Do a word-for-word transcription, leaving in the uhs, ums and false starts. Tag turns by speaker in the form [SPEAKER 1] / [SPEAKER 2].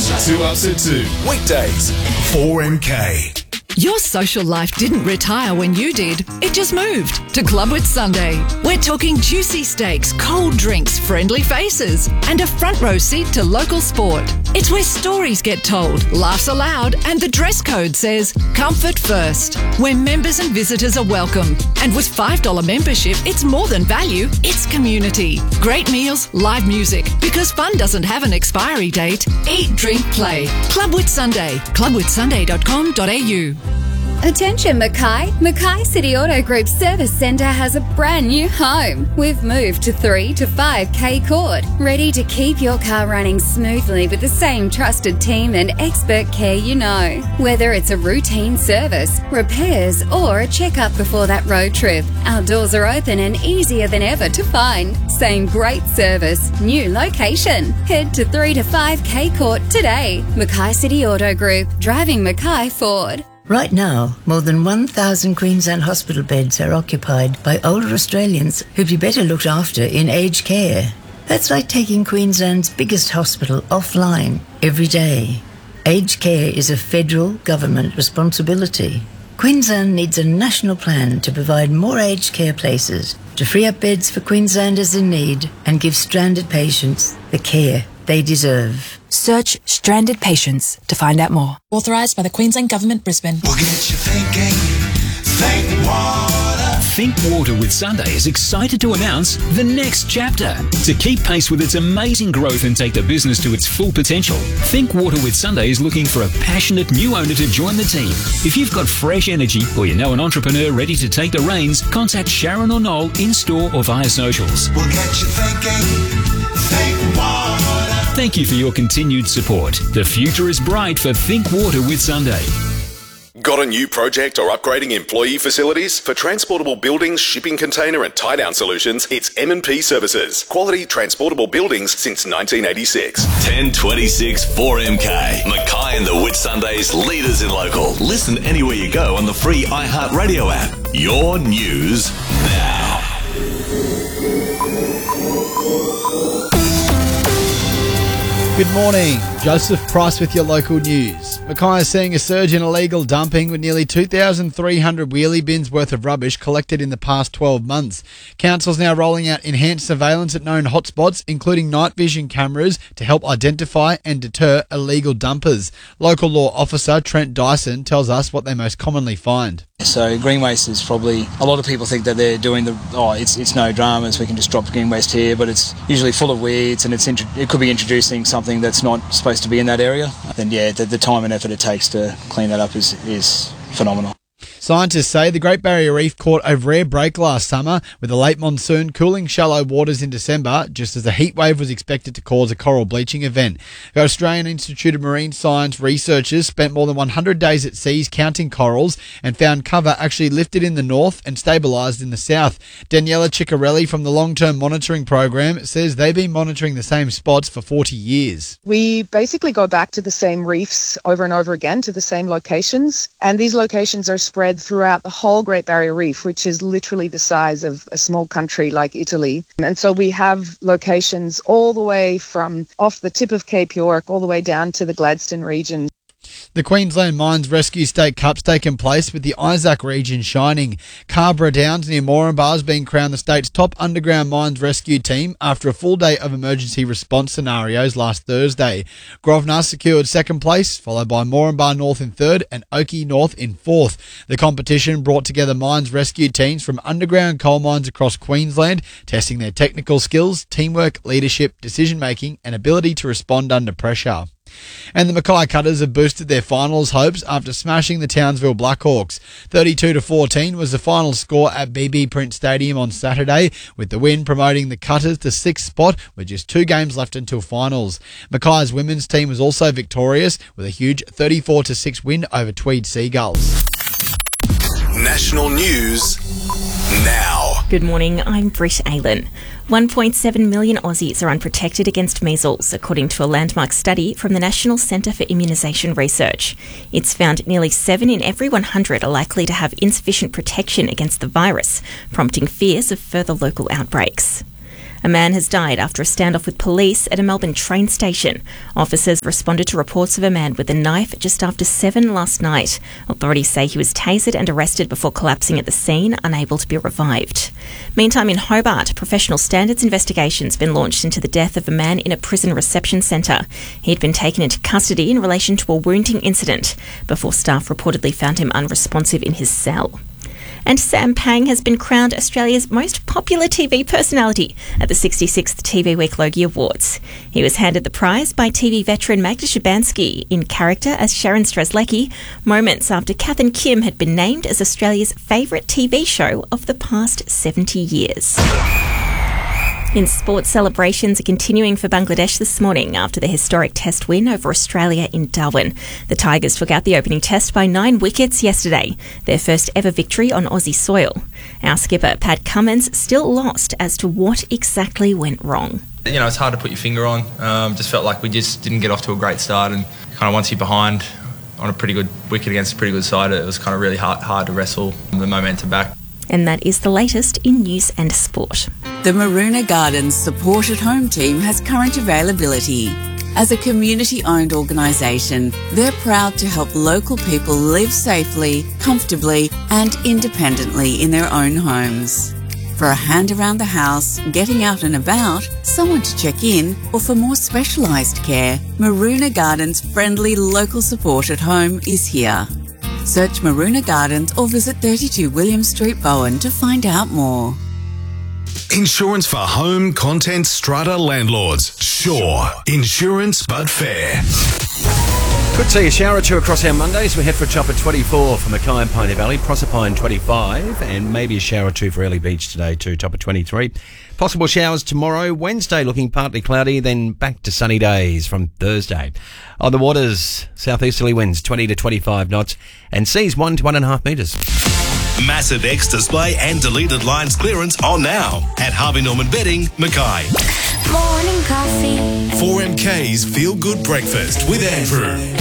[SPEAKER 1] Two Ups at Two. Weekdays, four M K.
[SPEAKER 2] Your social life didn't retire when you did. It just moved to Clubwood Sunday. We're talking juicy steaks, cold drinks, friendly faces, and a front row seat to local sport. It's where stories get told, laughs aloud, and the dress code says comfort first, where members and visitors are welcome. And with five dollars membership, it's more than value, it's community. Great meals, live music, because fun doesn't have an expiry date. Eat, drink, play. Clubwood Sunday. clubwood sunday dot com dot a u.
[SPEAKER 3] Attention Mackay, Mackay City Auto Group Service Centre has a brand new home. We've moved to three to five K Court, ready to keep your car running smoothly with the same trusted team and expert care you know. Whether it's a routine service, repairs or a checkup before that road trip, our doors are open and easier than ever to find. Same great service, new location. Head to three to five K Court today. Mackay City Auto Group, driving Mackay Ford.
[SPEAKER 4] Right now, more than one thousand Queensland hospital beds are occupied by older Australians who'd be better looked after in aged care. That's like taking Queensland's biggest hospital offline every day. Aged care is a federal government responsibility. Queensland needs a national plan to provide more aged care places, to free up beds for Queenslanders in need and give stranded patients the care they deserve.
[SPEAKER 5] Search Stranded Patients to find out more. Authorised by the Queensland Government, Brisbane.
[SPEAKER 1] We'll get you thinking. Think water.
[SPEAKER 6] Think Water with Sunday is excited to announce the next chapter. To keep pace with its amazing growth and take the business to its full potential, Think Water with Sunday is looking for a passionate new owner to join the team. If you've got fresh energy or you know an entrepreneur ready to take the reins, contact Sharon or Noel in-store or via socials.
[SPEAKER 1] We'll get you thinking. Think water.
[SPEAKER 6] Thank you for your continued support. The future is bright for Think Water with Sunday.
[SPEAKER 7] Got a new project or upgrading employee facilities? For transportable buildings, shipping container and tie-down solutions, it's M and P Services. Quality transportable buildings since nineteen eighty-six.
[SPEAKER 1] ten twenty-six four M K. Mackay and the Whitsundays, leaders in local. Listen anywhere you go on the free iHeartRadio app. Your news now.
[SPEAKER 8] Good morning. Joseph Price with your local news. Mackay is seeing a surge in illegal dumping with nearly two thousand three hundred wheelie bins worth of rubbish collected in the past twelve months. Council's now rolling out enhanced surveillance at known hotspots, including night vision cameras, to help identify and deter illegal dumpers. Local law officer Trent Dyson tells us what they most commonly find.
[SPEAKER 9] So green waste is probably, a lot of people think that they're doing the, oh, it's it's no dramas, we can just drop green waste here, but it's usually full of weeds and it's it could be introducing something that's not supposed to be in that area. Then yeah, the, the time and effort it takes to clean that up is, is phenomenal.
[SPEAKER 8] Scientists say the Great Barrier Reef caught a rare break last summer with a late monsoon cooling shallow waters in December, just as a heat wave was expected to cause a coral bleaching event. The Australian Institute of Marine Science researchers spent more than one hundred days at seas counting corals and found cover actually lifted in the north and stabilised in the south. Daniela Ciccarelli from the Long-Term Monitoring Program says they've been monitoring the same spots for forty years.
[SPEAKER 10] We basically go back to the same reefs over and over again, to the same locations, and these locations are spread throughout the whole Great Barrier Reef, which is literally the size of a small country like Italy. And so we have locations all the way from off the tip of Cape York all the way down to the Gladstone region.
[SPEAKER 8] The Queensland Mines Rescue State Cup's taken place with the Isaac region shining. Carborough Downs near Moranbah has been crowned the state's top underground mines rescue team after a full day of emergency response scenarios last Thursday. Grosvenor secured second place, followed by Moranbah North in third and Oakey North in fourth. The competition brought together mines rescue teams from underground coal mines across Queensland, testing their technical skills, teamwork, leadership, decision-making and ability to respond under pressure. And the Mackay Cutters have boosted their finals hopes after smashing the Townsville Blackhawks. thirty-two to fourteen was the final score at B B Print Stadium on Saturday, with the win promoting the Cutters to sixth spot with just two games left until finals. Mackay's women's team was also victorious with a huge thirty-four to six win over Tweed Seagulls.
[SPEAKER 7] National news now.
[SPEAKER 11] Good morning, I'm Britt Aylen. one point seven million Aussies are unprotected against measles, according to a landmark study from the National Centre for Immunisation Research. It's found nearly seven in every one hundred are likely to have insufficient protection against the virus, prompting fears of further local outbreaks. A man has died after a standoff with police at a Melbourne train station. Officers responded to reports of a man with a knife just after seven last night. Authorities say he was tasered and arrested before collapsing at the scene, unable to be revived. Meantime, in Hobart, professional standards investigations have been launched into the death of a man in a prison reception centre. He had been taken into custody in relation to a wounding incident before staff reportedly found him unresponsive in his cell. And Sam Pang has been crowned Australia's most popular T V personality at the sixty-sixth T V Week Logie Awards. He was handed the prize by T V veteran Magda Szubanski in character as Sharon Strzelecki, moments after Kath and Kim had been named as Australia's favourite T V show of the past seventy years. In sports, celebrations are continuing for Bangladesh this morning after the historic test win over Australia in Darwin. The Tigers took out the opening test by nine wickets yesterday, their first ever victory on Aussie soil. Our skipper, Pat Cummins, still lost as to what exactly went wrong.
[SPEAKER 12] You know, it's hard to put your finger on. Um, just felt like we just didn't get off to a great start, and kind of once you're behind on a pretty good wicket against a pretty good side, it was kind of really hard, hard to wrestle the momentum back.
[SPEAKER 11] And that is the latest in news and sport.
[SPEAKER 13] The Maroona Gardens Support at Home team has current availability. As a community-owned organisation, they're proud to help local people live safely, comfortably and independently in their own homes. For a hand around the house, getting out and about, someone to check in, or for more specialised care, Maroona Gardens' friendly local support at home is here. Search Maroona Gardens or visit thirty-two William Street, Bowen to find out more.
[SPEAKER 1] Insurance for home, content, strata landlords. Sure. Insurance but fair.
[SPEAKER 14] Could see a shower or two across our Mondays. We head for a chop at twenty-four for Mackay and Pioneer Valley, Proserpine twenty-five, and maybe a shower or two for Early Beach today too, top at twenty-three. Possible showers tomorrow. Wednesday looking partly cloudy, then back to sunny days from Thursday. On the waters, southeasterly winds twenty to twenty-five knots, and seas one to one and a half metres.
[SPEAKER 1] Massive X display and deleted lines clearance on now at Harvey Norman Bedding, Mackay.
[SPEAKER 15] Morning coffee.
[SPEAKER 1] four M K's Feel Good Breakfast with Andrew.